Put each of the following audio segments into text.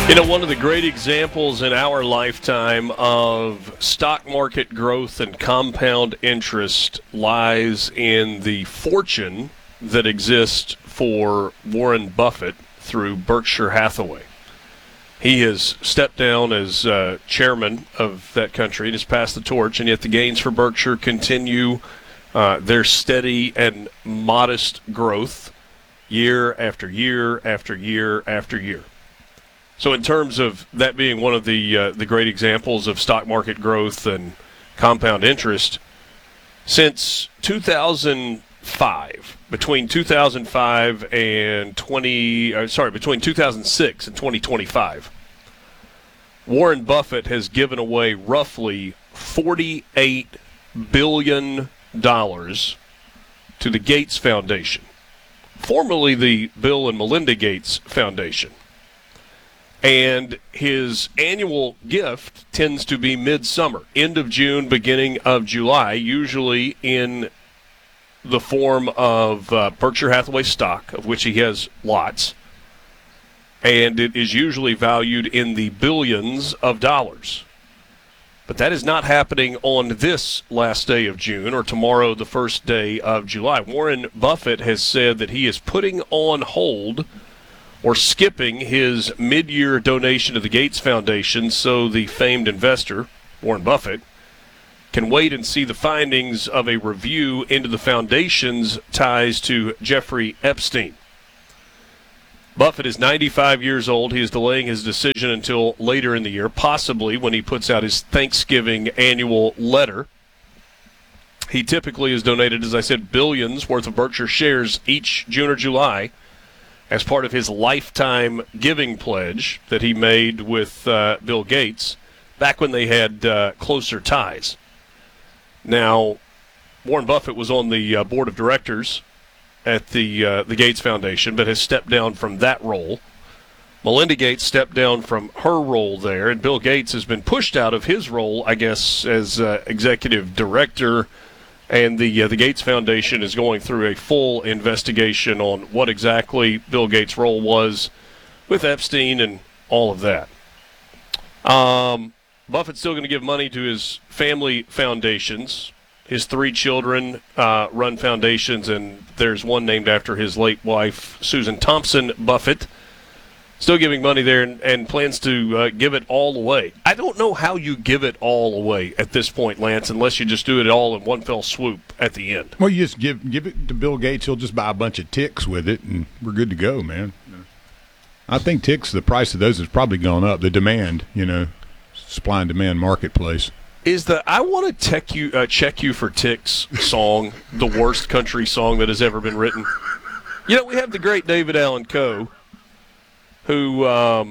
One of the great examples in our lifetime of stock market growth and compound interest lies in the fortune that exists for Warren Buffett through Berkshire Hathaway. He has stepped down as chairman of that country and has passed the torch, and yet the gains for Berkshire continue their steady and modest growth year after year after year after year. So in terms of that being one of the great examples of stock market growth and compound interest, since 2005, between 2006 and 2025, Warren Buffett has given away roughly $48 billion to the Gates Foundation, formerly the Bill and Melinda Gates Foundation. And his annual gift tends to be midsummer, end of June, beginning of July, usually in the form of Berkshire Hathaway stock, of which he has lots. And it is usually valued in the billions of dollars. But that is not happening on this last day of June or tomorrow, the first day of July. Warren Buffett has said that he is putting on hold or skipping his mid-year donation to the Gates Foundation so the famed investor, Warren Buffett, can wait and see the findings of a review into the foundation's ties to Jeffrey Epstein. Buffett is 95 years old. He is delaying his decision until later in the year, possibly when he puts out his Thanksgiving annual letter. He typically has donated, as I said, billions worth of Berkshire shares each June or July as part of his lifetime giving pledge that he made with Bill Gates back when they had closer ties. Now, Warren Buffett was on the board of directors at the Gates Foundation, but has stepped down from that role. Melinda Gates stepped down from her role there, and Bill Gates has been pushed out of his role, I guess, as executive director. And the Gates Foundation is going through a full investigation on what exactly Bill Gates' role was with Epstein and all of that. Buffett's still going to give money to his family foundations. His 3 children run foundations, and there's one named after his late wife, Susan Thompson Buffett. Still giving money there and plans to give it all away. I don't know how you give it all away at this point, Lance, unless you just do it all in one fell swoop at the end. Well, you just give it to Bill Gates. He'll just buy a bunch of ticks with it, and we're good to go, man. I think ticks, the price of those has probably gone up. The demand, supply and demand marketplace. Is the I Want to Check You for Ticks song the worst country song that has ever been written? We have the great David Allan Coe, who,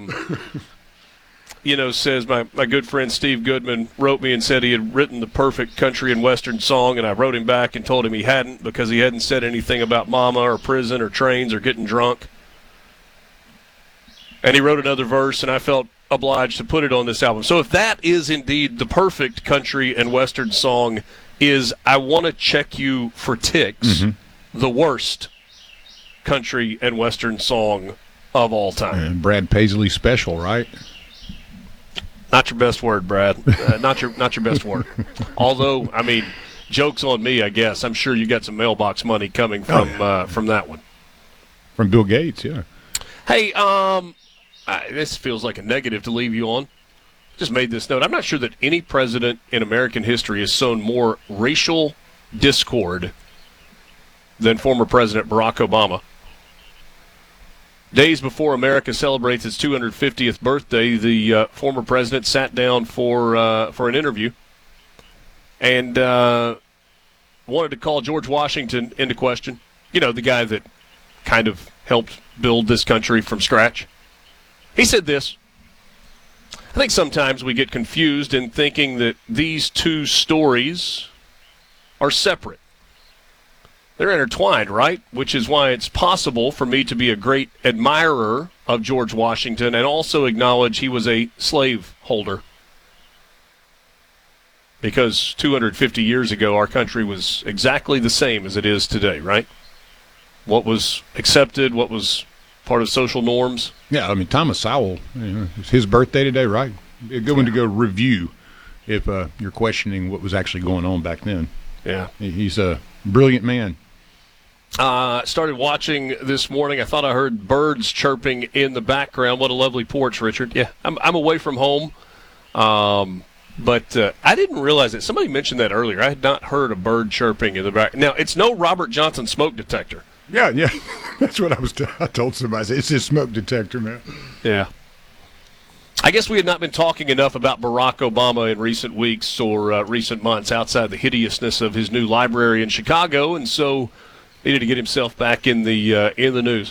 says my good friend Steve Goodman wrote me and said he had written the perfect country and western song, and I wrote him back and told him he hadn't because he hadn't said anything about mama or prison or trains or getting drunk. And he wrote another verse, and I felt obliged to put it on this album. So if that is indeed the perfect country and western song, is I Want to Check You for Ticks the worst country and western song of all time? And Brad Paisley special, right? Not your best word, Brad. Not your best word. Although, jokes on me, I guess. I'm sure you got some mailbox money coming from that one. From Bill Gates, yeah. Hey, this feels like a negative to leave you on. Just made this note. I'm not sure that any president in American history has sown more racial discord than former President Barack Obama. Days before America celebrates its 250th birthday, the former president sat down for an interview and wanted to call George Washington into question. The guy that kind of helped build this country from scratch. He said this: I think sometimes we get confused in thinking that these two stories are separate. They're intertwined, right? Which is why it's possible for me to be a great admirer of George Washington and also acknowledge he was a slave holder. Because 250 years ago, our country was exactly the same as it is today, right? What was accepted, what was Part of social norms. Yeah, I mean, Thomas Sowell, it's his birthday today, right? A good one to go review if you're questioning what was actually going on back then. Yeah. He's a brilliant man. Started watching this morning. I thought I heard birds chirping in the background. What a lovely porch, Richard. Yeah, I'm away from home, but I didn't realize it. Somebody mentioned that earlier. I had not heard a bird chirping in the back. Now, it's no Robert Johnson smoke detector. Yeah. That's what I told somebody. I said, it's his smoke detector, man. Yeah. I guess we had not been talking enough about Barack Obama in recent weeks or recent months outside the hideousness of his new library in Chicago, and so needed to get himself back in the news.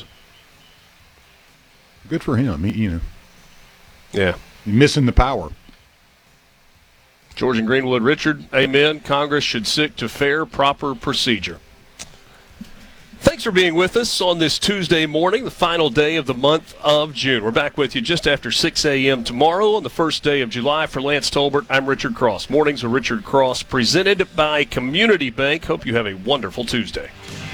Good for him. Yeah. Missing the power. George and Greenwood, Richard, amen. Congress should stick to fair, proper procedure. Thanks for being with us on this Tuesday morning, the final day of the month of June. We're back with you just after 6 a.m. tomorrow on the first day of July. For Lance Tolbert, I'm Richard Cross. Mornings with Richard Cross, presented by Community Bank. Hope you have a wonderful Tuesday.